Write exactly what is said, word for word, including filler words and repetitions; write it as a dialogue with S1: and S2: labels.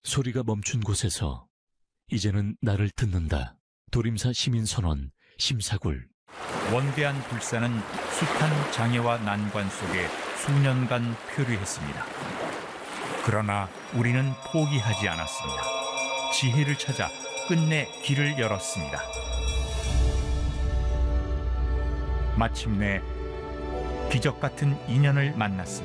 S1: 소리가 멈춘 곳에서 이제는 나를 듣는다. 도림사 시민선언 심사굴.
S2: 원대한 불사는 숱한 장애와 난관 속에 수년간 표류했습니다. 그러나 우리는 포기하지 않았습니다. 지혜를 찾아 끝내 길을 열었습니다. 마침내 기적 같은 인연을 만났습니다.